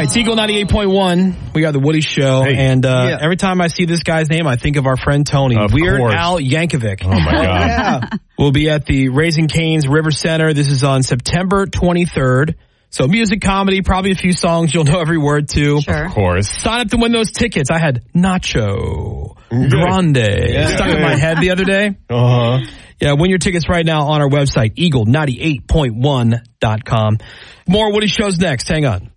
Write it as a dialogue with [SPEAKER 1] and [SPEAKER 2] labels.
[SPEAKER 1] right, it's Eagle 98.1. We got the Woody Show, and every time I see this guy's name, I think of our friend Tony. Weird Al Yankovic.
[SPEAKER 2] Oh, my God.
[SPEAKER 1] We'll be at the Raising Cane's River Center. This is on September 23rd. So music, comedy, probably a few songs you'll know every word to.
[SPEAKER 3] Sure.
[SPEAKER 2] Of course.
[SPEAKER 1] Sign up to win those tickets. I had Nacho Grande stuck in my head the other day. Yeah, win your tickets right now on our website, eagle98.1.com. More Woody Shows next. Hang on.